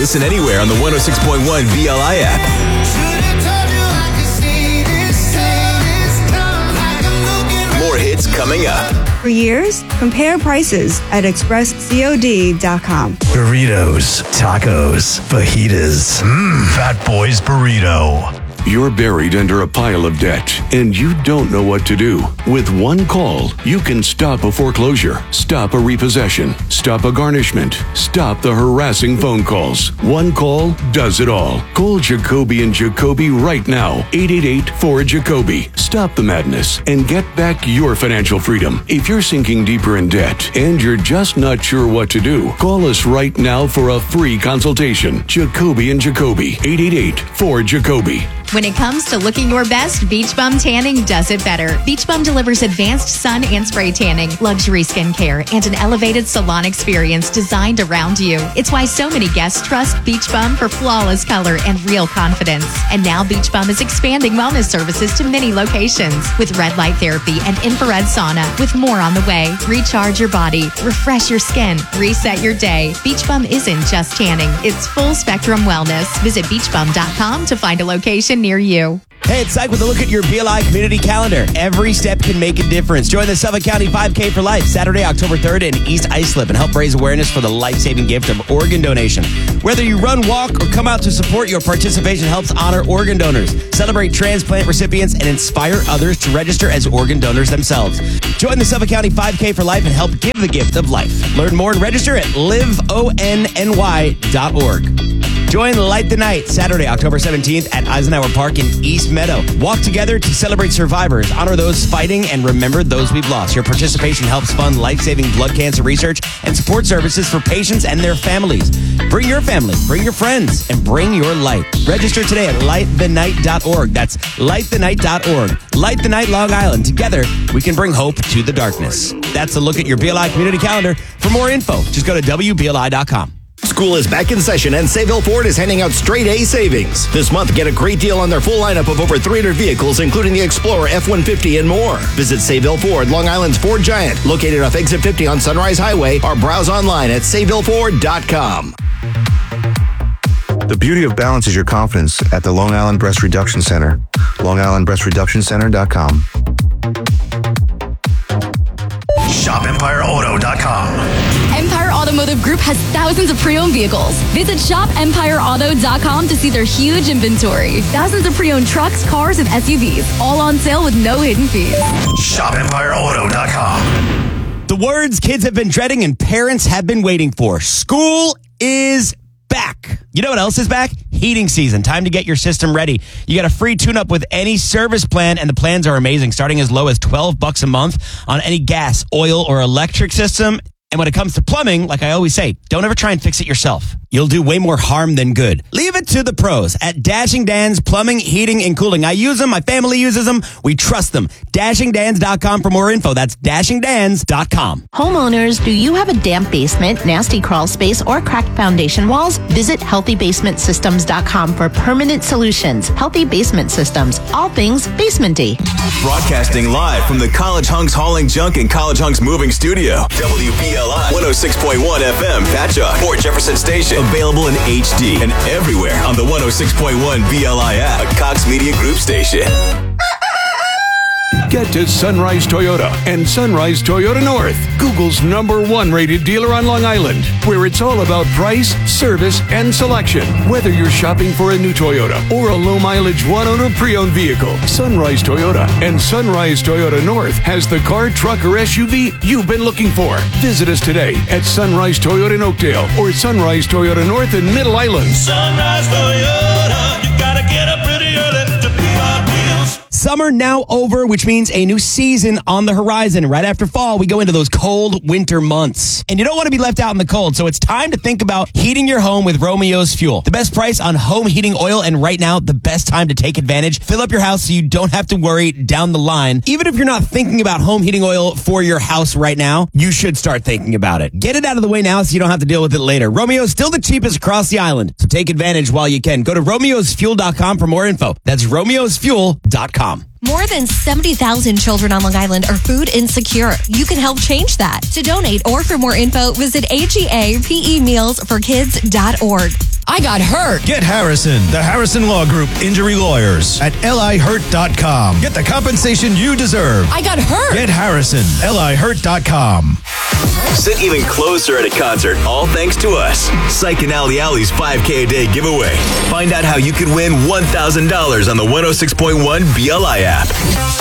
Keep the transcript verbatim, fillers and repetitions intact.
Listen anywhere on the one oh six point one B L I app. More hits coming up. For years, compare prices at express cod dot com. Burritos, tacos, fajitas. Mmm, Fat Boy's Burrito. You're buried under a pile of debt, and you don't know what to do. With one call, you can stop a foreclosure, stop a repossession, stop a garnishment, stop the harassing phone calls. One call does it all. Call Jacoby and Jacoby right now. eight eight eight, four, Jacoby. Stop the madness and get back your financial freedom. If you're sinking deeper in debt and you're just not sure what to do, call us right now for a free consultation. Jacoby and Jacoby. eight eight eight, four, Jacoby. When it comes to looking your best, Beach Bum Tanning does it better. Beach Bum delivers advanced sun and spray tanning, luxury skincare, and an elevated salon experience designed around you. It's why so many guests trust Beach Bum for flawless color and real confidence. And now Beach Bum is expanding wellness services to many locations with red light therapy and infrared sauna, with more on the way. Recharge your body, refresh your skin, reset your day. Beach Bum isn't just tanning, it's full spectrum wellness. Visit beach bum dot com to find a location near you. Hey, it's Syke with a look at your B L I community calendar. Every step can make a difference. Join the Suffolk County five K for Life Saturday, October third in East Islip and help raise awareness for the life-saving gift of organ donation. Whether you run, walk, or come out to support, your participation helps honor organ donors, celebrate transplant recipients, and inspire others to register as organ donors themselves. Join the Suffolk County five K for Life and help give the gift of life. Learn more and register at live o n n y dot org. Join Light the Night Saturday, October seventeenth at Eisenhower Park in East Meadow. Walk together to celebrate survivors, honor those fighting, and remember those we've lost. Your participation helps fund life-saving blood cancer research and support services for patients and their families. Bring your family, bring your friends, and bring your light. Register today at light the night dot org. That's light the night dot org. Light the Night Long Island. Together, we can bring hope to the darkness. That's a look at your B L I community calendar. For more info, just go to w b l i dot com. School is back in session, and Sayville Ford is handing out straight A savings. This month, get a great deal on their full lineup of over three hundred vehicles, including the Explorer, F one fifty, and more. Visit Sayville Ford, Long Island's Ford Giant, located off Exit fifty on Sunrise Highway, or browse online at sayville ford dot com. The beauty of balance is your confidence at the Long Island Breast Reduction Center. long island breast reduction center dot com. shop empire auto dot com. Empire Automotive Group has thousands of pre-owned vehicles. Visit shop empire auto dot com to see their huge inventory. Thousands of pre-owned trucks, cars, and S U Vs, all on sale with no hidden fees. shop empire auto dot com. The words kids have been dreading and parents have been waiting for. School is back. You know what else is back? Heating season. Time to get your system ready. You got a free tune-up with any service plan, and the plans are amazing, starting as low as twelve bucks a month on any gas, oil, or electric system. And when it comes to plumbing, like I always say, don't ever try and fix it yourself. You'll do way more harm than good. Leave it to the pros at Dashing Dan's Plumbing, Heating, and Cooling. I use them. My family uses them. We trust them. dashing dans dot com for more info. That's dashing dans dot com. Homeowners, do you have a damp basement, nasty crawl space, or cracked foundation walls? Visit healthy basement systems dot com for permanent solutions. Healthy Basement Systems. All things basement-y. Broadcasting live from the College Hunks Hauling Junk and College Hunks Moving Studio. W B L I one oh six point one F M, Patchogue, Port Jefferson Station. Available in H D and everywhere on the one oh six point one B L I app, a Cox Media Group station. Get to Sunrise Toyota and Sunrise Toyota North, Google's number one rated dealer on Long Island, where it's all about price, service, and selection. Whether you're shopping for a new Toyota or a low-mileage one-owner pre-owned vehicle, Sunrise Toyota and Sunrise Toyota North has the car, truck, or S U V you've been looking for. Visit us today at Sunrise Toyota in Oakdale or Sunrise Toyota North in Middle Island. Sunrise Toyota, you gotta get up pretty early to be our wheels. Summer now over, which means a new season on the horizon. Right after fall, we go into those cold winter months. And you don't want to be left out in the cold, so it's time to think about heating your home with Romeo's Fuel. The best price on home heating oil, and right now, the best time to take advantage. Fill up your house so you don't have to worry down the line. Even if you're not thinking about home heating oil for your house right now, you should start thinking about it. Get it out of the way now so you don't have to deal with it later. Romeo's still the cheapest across the island, so take advantage while you can. Go to romeos fuel dot com for more info. That's romeos fuel dot com. More than seventy thousand children on Long Island are food insecure. You can help change that. To donate or for more info, visit A G A P E meals for kids dot org. I got hurt. Get Harrison, the Harrison Law Group Injury Lawyers at L I hurt dot com. Get the compensation you deserve. I got hurt. Get Harrison, L I hurt dot com. Sit even closer at a concert, all thanks to us. Psych and Alley Alley's five K a day giveaway. Find out how you can win one thousand dollars on the one oh six point one B L I app.